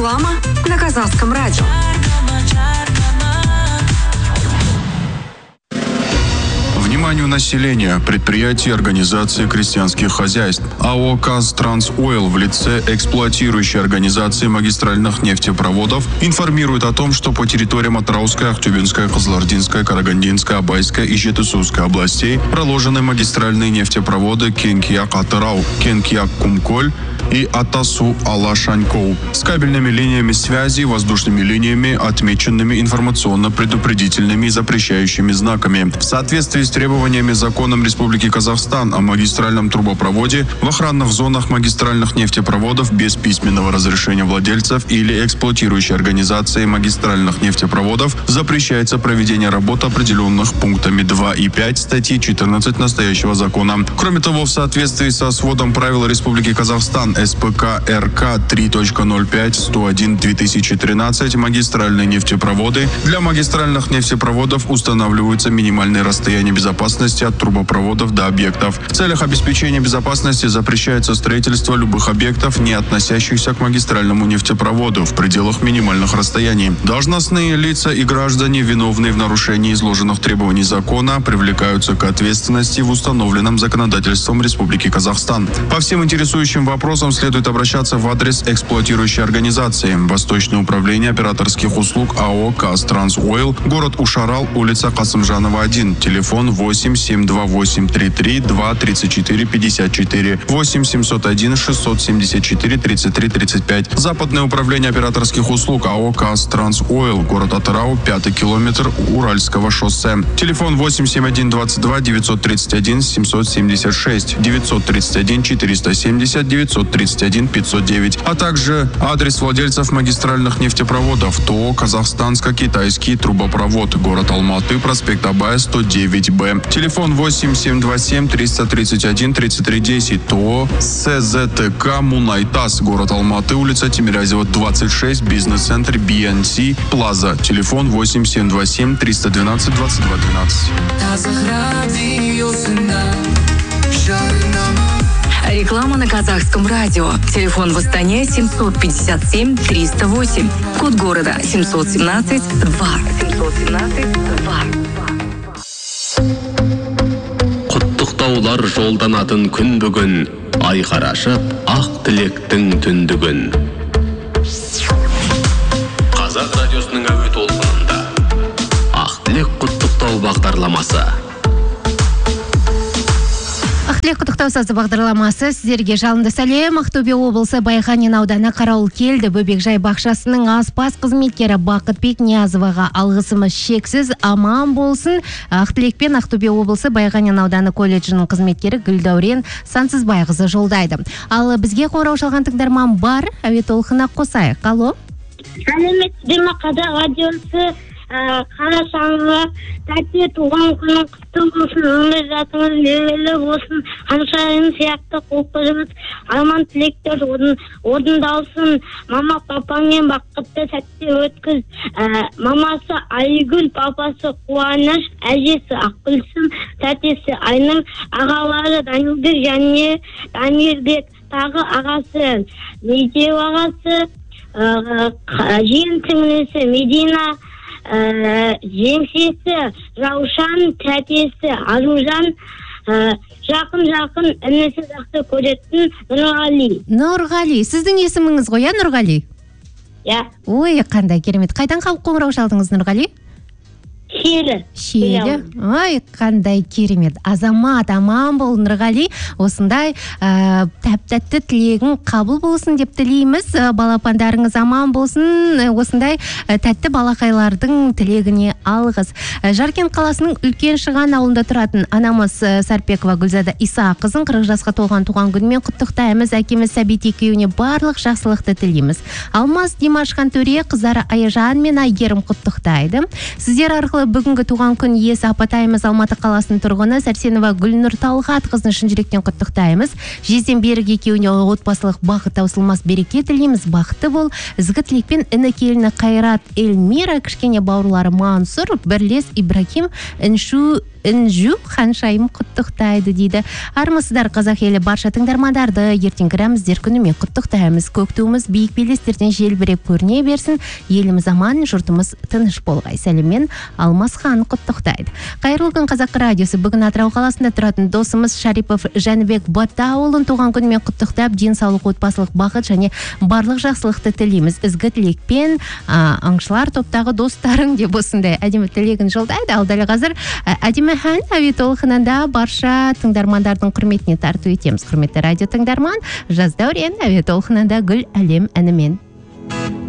Реклама на Казахском радио. Вниманию населения, предприятий и организаций крестьянских хозяйств. АО «Казтрансойл» в лице эксплуатирующей организации магистральных нефтепроводов информирует о том, что по территориям Атырауской, Актюбинской, Кызылординской, Карагандинской, Абайской и Жетысусской областей проложены магистральные нефтепроводы Кенкияк-Атырау, Кенкияк-Кумколь и Атасу-Алашанькоу с кабельными линиями связи и воздушными линиями, отмеченными информационно-предупредительными и запрещающими знаками. В соответствии с требованиями Законом Республики Казахстан о магистральном трубопроводе в охранных зонах магистральных нефтепроводов без письменного разрешения владельцев или эксплуатирующей организации магистральных нефтепроводов запрещается проведение работ, определенных пунктами 2 и 5 статьи 14 настоящего закона. Кроме того, в соответствии со сводом правил Республики Казахстан СПК РК 3.05-101-2013 магистральные нефтепроводы. Для магистральных нефтепроводов устанавливаются минимальные расстояния безопасности от трубопроводов до объектов. В целях обеспечения безопасности запрещается строительство любых объектов, не относящихся к магистральному нефтепроводу, в пределах минимальных расстояний. Должностные лица и граждане, виновные в нарушении изложенных требований закона, привлекаются к ответственности в установленном законодательством Республики Казахстан. По всем интересующим вопросам следует обращаться в адрес эксплуатирующей организации. Восточное управление операторских услуг АО «Казтрансойл», город Ушарал, улица Касымжанова, 1, телефон 8-728-33-2-34-54, 8-701-674-33-35. Западное управление операторских услуг АО «Казтрансойл», город Атырау, 5-й километр Уральского шоссе. Телефон 871-22-931-776, 931-470-931-509, а также адрес владельцев магистральных нефтепроводов ТО «Казахстанско-китайский трубопровод», город Алматы, проспект Абая, 109Б. Телефон 8-727-331-3310, ТО СЗТК «Мунайтас», город Алматы, улица Тимирязева, 26, бизнес-центр BNC Плаза. Телефон 8-727-312-2212. Реклама на Казахском радио. Телефон в Астане 757-308. Код города 717-2. 717-2. Құттықтаулар жолданатын күн бүгін, ай қарашып, ақ тілектің түндігін. Қазақ радиосының әуе толқынында ақ тілек құттықтау бағдарламасы. Ақтілек құттықтау сазы бағдарламасы сіздерге жалынды сәлем. Ақтөбе облысы Байғанин ауданы Қарауыл келді. Бөбекжай бақшасының аспаз қызметкері Бақытбек Ниязоваға алғысымыз шексіз, аман болсын. Ақтілекпен Ақтөбе облысы Байғанин ауданы колледжінің қызметкері Гүлдәурен Сансызбайқызы жолдайды. Ал бізге қоңырау шалған тыңдарман бар, әуе толқына қосайық. Алло. Сәлеметсіздер ме, Қазақ радиосы? Қарашаңға тәте туған күнің құтты болсын, өмір жатыңыз левелі болсын, қаншайым сияқты қолпырыңыз арман тілектер орындалсын, мама папаңмен бақытты сәтте өткіз. Мамасы Айгүл, папасы Қуаныш, әжесі Ақгүлсім, тәтесі Айнұр, ағалары Данилбек және Дамирбек, тағы ағасы Медеу ағасы, жиен сіңлісі Медина, жеңшесі Раушан, тәтесі Аружан, жақын інісі жақсы көретін Нұрғали. Нұрғали, сіздің есіміңіз ғой, Нұрғали? Я. Ой, қандай керемет. Қайдан қоңырау шалдыңыз, Нұрғали? Шиелі. Ой, қандай керемет. Азамат, аман бол, Нұрғали. Осындай тәп-тәтті тілегің қабыл болсын деп тілейміз. Балапандарыңыз аман болсын. Осындай тәтті балақайлардың тілегіне алғыз. Жаркент қаласының үлкен Шыған ауылында тұратын анамыз Сарпекова Гүлзада Иса қызын 40 жасқа толған туған күнімен құттықтаймыз. Әкеміз Сәбит екеуіне барлық жақсылықты тілейміз. Алмаз Димашхан Төре қыздары Айжан мен Айгерім құттықтайды. Сіздер арқылы бүгінгі туған күн иесі апатайымыз Алматы қаласының тұрғыны Сәрсенова Гүлнұр Талғат қызын шын жүректен құттықтаймыз. Жезден берік екеуіне отбасылық бақыт таусылмас береке тілейміз. Бақытты бол. Ізгі тілекпен іні келіні Қайрат Эльмира, кішкене бауырлары Мансұр, Бірлес Ибрахим, Іншу інжу ханшайым құттықтайды дейді. Армысыздар қазақ елі, барша тыңдармандарды ертең кіраміздер күнімен құттықтаймыз. Көк туымыз биік белестерден желбіреп көріне берсін. Еліміз аман, жұртымыз тыныш болғай. Сәлеммен Алмасхан құттықтайды. Қайырлы күн қазақ радиосы. Бүгін Атырау қаласында тұратын досымыз Шарипов Жәнібек Батауылын туған күнімен құттықтап, денсаулық, отбасылық бақыт және барлық жақсылықты тілейміз. Ізгі тілекпен аңшылар топтағы достарың деп осындай әдемі тілегін жолдайды. Ал дәл қазір әдемі ән әуе толқынында барша тыңдармандардың құрметіне тарту етеміз. Құрметті радио тыңдарман, Жаз Дәурен әуе толқынында Гүл әлем әнімен.